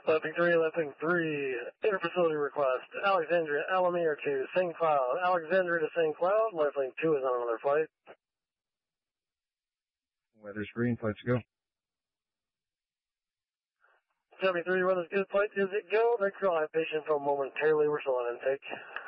Left wing 3, left wing 3, interfacility request. Alexandria, Alamir to St. Cloud. Alexandria to St. Cloud, left wing 2 is on another flight. Weather's green, flight's go. 73, weather's good, flight is it go. Next call, I have patient from momentarily, we're still on intake.